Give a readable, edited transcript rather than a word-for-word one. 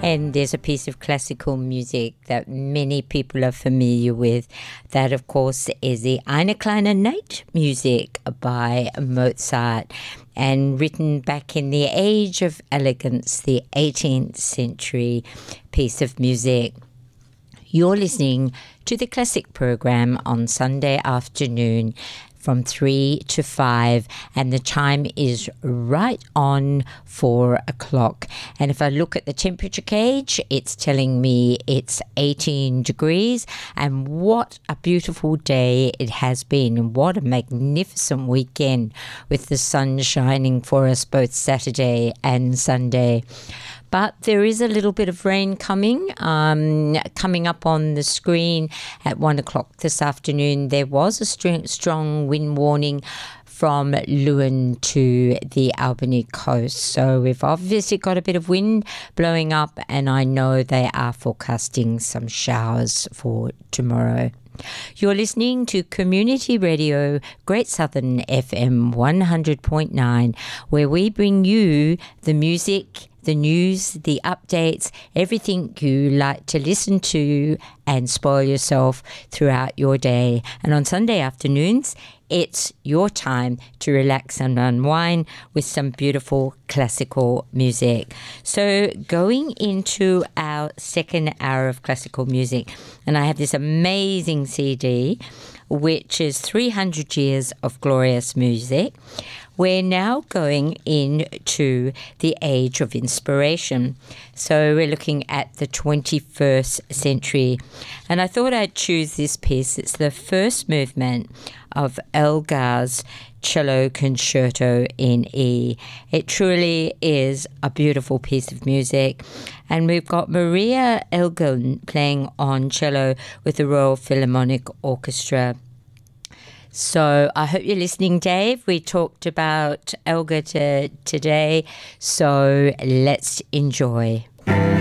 And there's a piece of classical music that many people are familiar with. That, of course, is the Eine kleine Nacht music by Mozart, and written back in the Age of Elegance, the 18th century piece of music. You're listening to the Classic program on Sunday afternoon from 3 to 5, and the time is right on 4 o'clock. And if I look at the temperature gauge, it's telling me it's 18 degrees, and what a beautiful day it has been, and what a magnificent weekend with the sun shining for us both Saturday and Sunday. But there is a little bit of rain coming up on the screen at 1 o'clock this afternoon. There was a strong wind warning from Leuven to the Albany coast. So we've obviously got a bit of wind blowing up, and I know they are forecasting some showers for tomorrow. You're listening to Community Radio Great Southern FM 100.9, where we bring you the music, the news, the updates, everything you like to listen to and spoil yourself throughout your day. And on Sunday afternoons, it's your time to relax and unwind with some beautiful classical music. So going into our second hour of classical music, and I have this amazing CD, which is 300 Years of Glorious Music. We're now going into the age of inspiration. So we're looking at the 21st century. And I thought I'd choose this piece. It's the first movement of Elgar's Cello Concerto in E. It truly is a beautiful piece of music. And we've got Maria Elgin playing on cello with the Royal Philharmonic Orchestra. So I hope you're listening, Dave. We talked about Elgar today, so let's enjoy.